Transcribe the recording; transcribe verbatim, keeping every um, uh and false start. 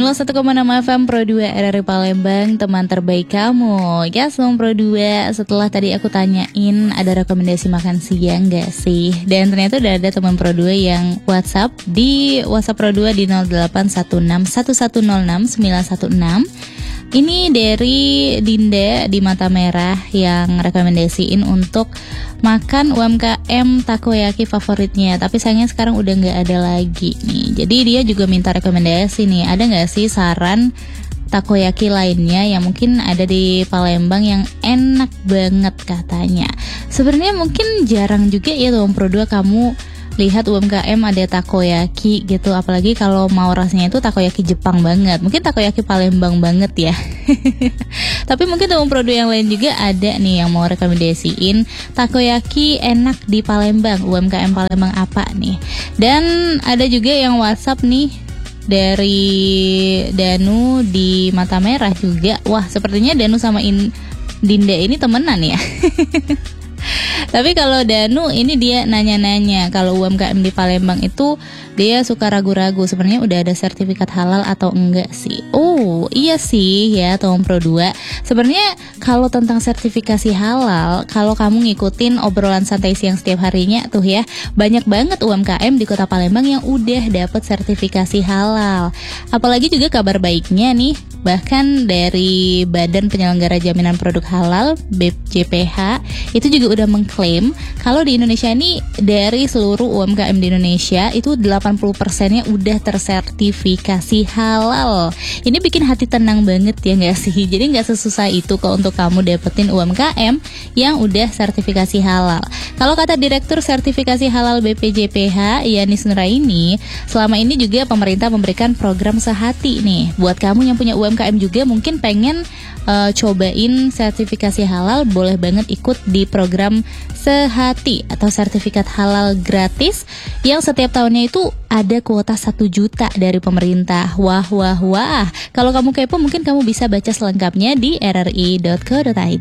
nol satu koma enam F M Pro dua R R I Palembang, teman terbaik kamu. Ya, Soom Pro dua, setelah tadi aku tanyain ada rekomendasi makan siang gak sih? Dan ternyata udah ada teman Pro dua yang WhatsApp di WhatsApp Pro dua di nol delapan satu enam satu satu nol enam sembilan satu enam. Ini dari Dinda di Mata Merah yang rekomendasiin untuk makan U M K M takoyaki favoritnya. Tapi sayangnya sekarang udah gak ada lagi nih. Jadi dia juga minta rekomendasi nih, ada gak sih saran takoyaki lainnya yang mungkin ada di Palembang yang enak banget katanya. Sebenarnya mungkin jarang juga ya Soom Pro dua kamu lihat U M K M ada takoyaki gitu, apalagi kalau mau rasanya itu takoyaki Jepang banget, mungkin takoyaki Palembang banget ya. Tapi mungkin Soom Pro dua yang lain juga ada nih yang mau rekomendasiin takoyaki enak di Palembang, U M K M Palembang apa nih. Dan ada juga yang WhatsApp nih dari Danu di Mata Merah juga. Wah, sepertinya Danu sama In- Dinda ini temenan ya. Tapi kalau Danu ini dia nanya-nanya kalau U M K M di Palembang itu dia suka ragu-ragu sebenarnya udah ada sertifikat halal atau enggak sih. Oh iya sih ya Soom Pro dua. Sebenarnya kalau tentang sertifikasi halal, kalau kamu ngikutin obrolan santai siang setiap harinya tuh ya, banyak banget U M K M di kota Palembang yang udah dapet sertifikasi halal. Apalagi juga kabar baiknya nih, bahkan dari Badan Penyelenggara Jaminan Produk Halal B J P H itu juga udah mengklaim kalau di Indonesia ini dari seluruh U M K M di Indonesia itu delapan puluh persennya udah tersertifikasi halal. Ini bikin hati tenang banget ya gak sih? Jadi gak sesusah itu kok untuk kamu dapetin U M K M yang udah sertifikasi halal. Kalau kata Direktur Sertifikasi Halal B P J P H Yanis Nuraini, selama ini juga pemerintah memberikan program sehati nih buat kamu yang punya U M K M juga mungkin pengen uh, cobain sertifikasi halal, boleh banget ikut di program Sehati atau sertifikat halal gratis yang setiap tahunnya itu ada kuota satu juta dari pemerintah. Wah wah wah. Kalau kamu kepo mungkin kamu bisa baca selengkapnya di r r i dot co dot i d.